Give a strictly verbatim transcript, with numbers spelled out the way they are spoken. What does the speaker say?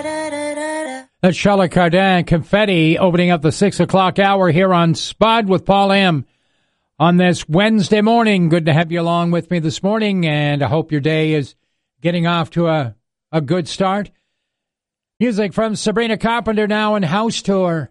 That's Charlotte Cardin, Confetti, opening up the six o'clock hour here on Spud with Paul M. on this Wednesday morning. Good to have you along with me this morning, and I hope your day is getting off to a, a good start. Music from Sabrina Carpenter now in House Tour.